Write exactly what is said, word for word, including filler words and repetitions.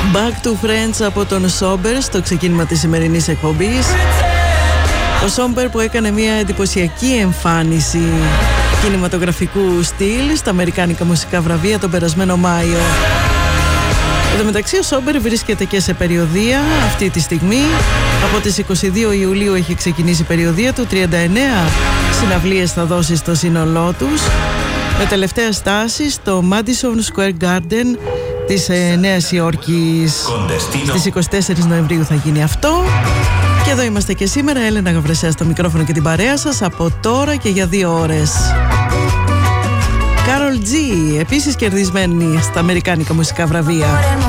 Back to Friends από τον Somber στο ξεκίνημα της σημερινής εκπομπής. Ο Somber που έκανε μια εντυπωσιακή εμφάνιση κινηματογραφικού στυλ στα αμερικάνικα μουσικά βραβεία τον περασμένο Μάιο. Εν τω μεταξύ ο Somber βρίσκεται και σε περιοδεία αυτή τη στιγμή. Από τις είκοσι δύο Ιουλίου έχει ξεκινήσει η περιοδεία του, τριάντα εννέα συναυλίες θα δώσει στο σύνολό τους, με τελευταία στάση στο Madison Square Garden της ε, Νέας Υόρκης. Στις είκοσι τέσσερις Νοεμβρίου θα γίνει αυτό. Και εδώ είμαστε και σήμερα, Έλενα Γαβρεσέα στο μικρόφωνο και την παρέα σας από τώρα και για δύο ώρες. Karol G, επίσης κερδισμένη στα αμερικάνικα μουσικά βραβεία.